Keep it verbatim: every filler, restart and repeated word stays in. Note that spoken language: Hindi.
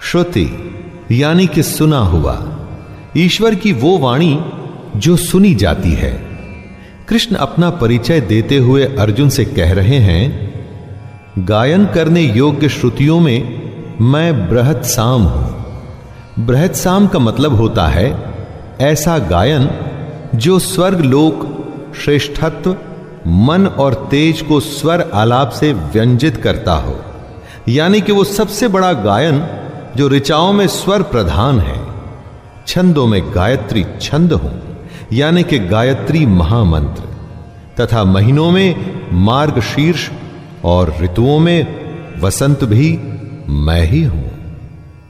श्रुति यानी कि सुना हुआ, ईश्वर की वो वाणी जो सुनी जाती है। कृष्ण अपना परिचय देते हुए अर्जुन से कह रहे हैं, गायन करने योग्य श्रुतियों में मैं बृहत साम हूं। बृहत साम का मतलब होता है ऐसा गायन जो स्वर्ग लोक श्रेष्ठत्व, मन और तेज को स्वर आलाप से व्यंजित करता हो, यानी कि वो सबसे बड़ा गायन जो ऋचाओं में स्वर प्रधान है। छंदों में गायत्री छंद हो, यानी कि गायत्री महामंत्र, तथा महीनों में मार्गशीर्ष और ऋतुओं में वसंत भी मैं ही हूं।